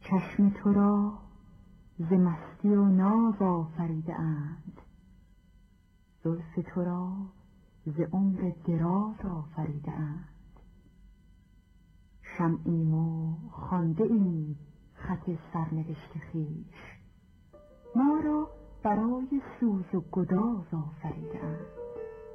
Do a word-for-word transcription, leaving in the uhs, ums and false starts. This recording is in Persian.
چشم تو را ز مستی و ناز آفریده اند، زلف تو را ز عمر دراز آفریده اند. شمعیم و خوانده ایم خط سرنوشت خویش، ما را برای سوز و گداز آفریده اند.